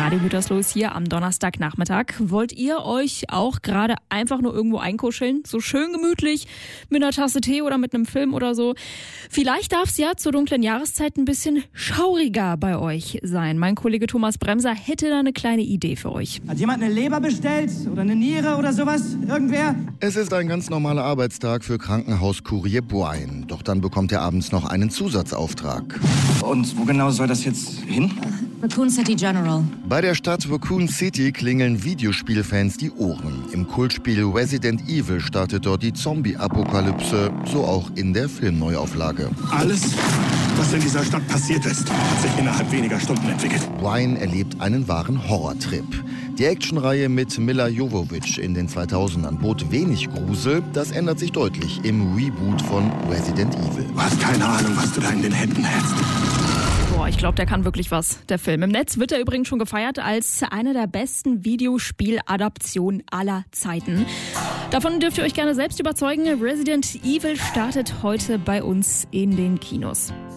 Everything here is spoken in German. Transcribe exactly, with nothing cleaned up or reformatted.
Radio Gütersloh hier am Donnerstagnachmittag. Wollt ihr euch auch gerade einfach nur irgendwo einkuscheln? So schön gemütlich mit einer Tasse Tee oder mit einem Film oder so? Vielleicht darf es ja zur dunklen Jahreszeit ein bisschen schauriger bei euch sein. Mein Kollege Thomas Bremser hätte da eine kleine Idee für euch. Hat jemand eine Leber bestellt oder eine Niere oder sowas? Irgendwer? Es ist ein ganz normaler Arbeitstag für Krankenhauskurier Brian. Doch dann bekommt er abends noch einen Zusatzauftrag. Und wo genau soll das jetzt hin? Raccoon City General. Bei der Stadt Raccoon City klingeln Videospielfans die Ohren. Im Kultspiel Resident Evil startet dort die Zombie-Apokalypse, so auch in der Filmneuauflage. Alles, was in dieser Stadt passiert ist, hat sich innerhalb weniger Stunden entwickelt. Brian erlebt einen wahren Horrortrip. Die Actionreihe mit Milla Jovovich in den zweitausendern bot wenig Grusel. Das ändert sich deutlich im Reboot von Resident Evil. Du hast keine Ahnung, was du da in den Händen hältst. Boah, ich glaube, der kann wirklich was, der Film. Im Netz wird er übrigens schon gefeiert als eine der besten Videospieladaptionen aller Zeiten. Davon dürft ihr euch gerne selbst überzeugen. Resident Evil startet heute bei uns in den Kinos.